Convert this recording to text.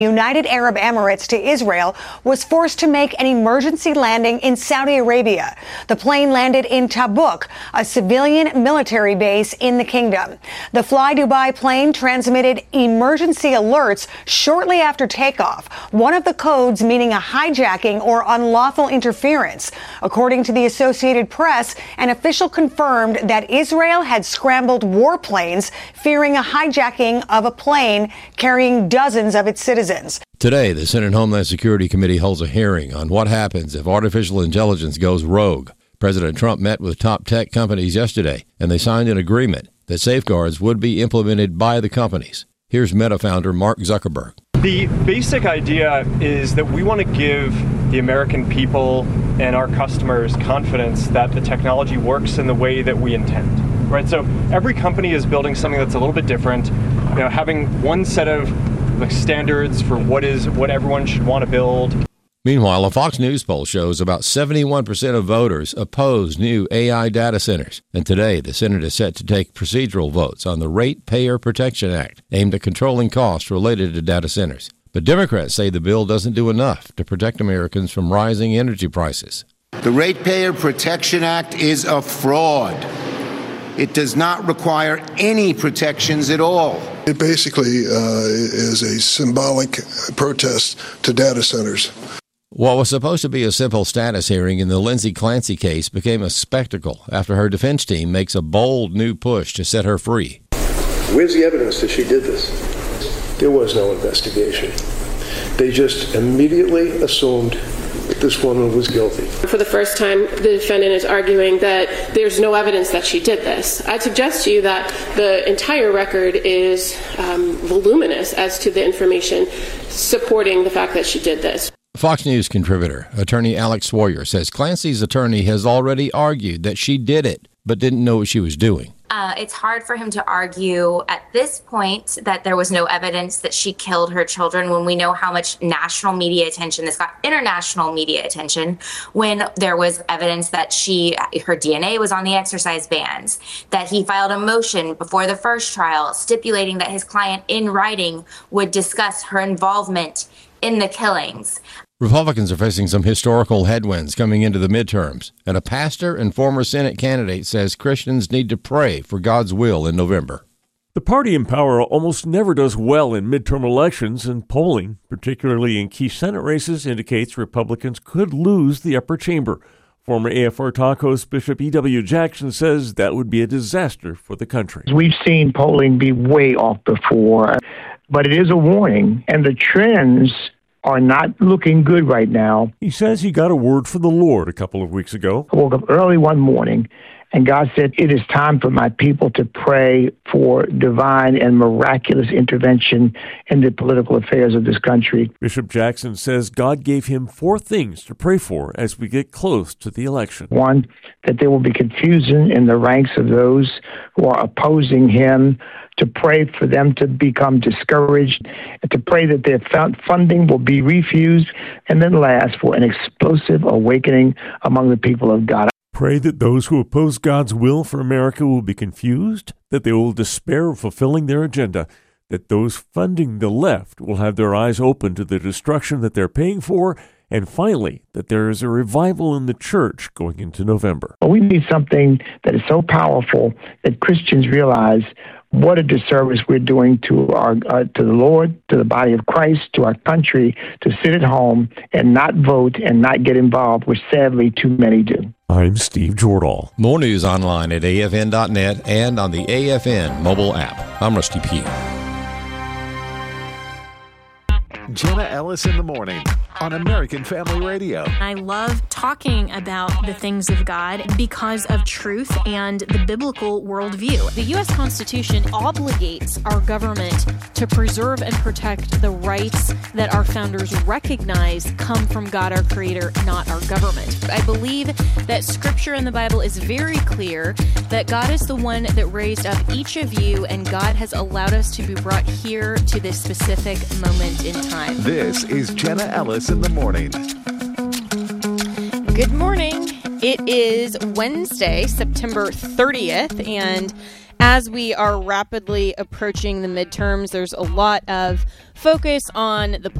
United Arab Emirates to Israel was forced to make an emergency landing in Saudi Arabia. The plane landed in Tabuk, a civilian military base in the kingdom. The Fly Dubai plane transmitted emergency alerts shortly after takeoff, one of the codes meaning a hijacking or unlawful interference. According to the Associated Press, an official confirmed that Israel had scrambled warplanes, fearing a hijacking of a plane carrying dozens of its citizens. Today, the Senate Homeland Security Committee holds a hearing on what happens if artificial intelligence goes rogue. President Trump met with top tech companies yesterday, and they signed an agreement that safeguards would be implemented by the companies. Here's Meta founder Mark Zuckerberg. The basic idea is that we want to give the American people and our customers confidence that the technology works in the way that we intend. Right? So every company is building something that's a little bit different. Having one set of standards for what everyone should want to build. Meanwhile, a Fox News poll shows about 71% of voters oppose new AI data centers. And today, the Senate is set to take procedural votes on the Ratepayer Protection Act, aimed at controlling costs related to data centers. But Democrats say the bill doesn't do enough to protect Americans from rising energy prices. The Ratepayer Protection Act is a fraud. It does not require any protections at all. It basically is a symbolic protest to data centers. What was supposed to be a simple status hearing in the Lindsay Clancy case became a spectacle after her defense team makes a bold new push to set her free. Where's the evidence that she did this? There was no investigation. They just immediately assumed that this woman was guilty. For the first time, the defendant is arguing that there's no evidence that she did this. I'd suggest to you that the entire record is voluminous as to the information supporting the fact that she did this. Fox News contributor, attorney Alex Sawyer, says Clancy's attorney has already argued that she did it, but didn't know what she was doing. It's hard for him to argue at this point that there was no evidence that she killed her children when we know how much national media attention this got, international media attention, when there was evidence that her DNA was on the exercise bands, that he filed a motion before the first trial stipulating that his client in writing would discuss her involvement in the killings. Republicans are facing some historical headwinds coming into the midterms, and a pastor and former Senate candidate says Christians need to pray for God's will in November. The party in power almost never does well in midterm elections, and polling, particularly in key Senate races, indicates Republicans could lose the upper chamber. Former AFR Talk host Bishop E.W. Jackson says that would be a disaster for the country. We've seen polling be way off before, but it is a warning, and the trends are not looking good right now. He says he got a word from the Lord a couple of weeks ago. I woke up early one morning, and God said, it is time for my people to pray for divine and miraculous intervention in the political affairs of this country. Bishop Jackson says God gave him 4 things to pray for as we get close to the election. 1, that there will be confusion in the ranks of those who are opposing him, to pray for them to become discouraged, and to pray that their funding will be refused, and then last, for an explosive awakening among the people of God. Pray that those who oppose God's will for America will be confused, that they will despair of fulfilling their agenda, that those funding the left will have their eyes open to the destruction that they're paying for, and finally, that there is a revival in the church going into November. We need something that is so powerful that Christians realize what a disservice we're doing to the Lord, to the body of Christ, to our country, to sit at home and not vote and not get involved, which sadly too many do. I'm Steve Jordahl. More news online at afn.net and on the AFN mobile app. I'm Rusty Pugh. Jenna Ellis in the morning on American Family Radio. I love talking about the things of God because of truth and the biblical worldview. The U.S. Constitution obligates our government to preserve and protect the rights that our founders recognize come from God, our Creator, not our government. I believe that Scripture in the Bible is very clear that God is the one that raised up each of you, and God has allowed us to be brought here to this specific moment in time. This is Jenna Ellis in the morning. Good morning. It is Wednesday, September 30th, and As we are rapidly approaching the midterms, there's a lot of focus on the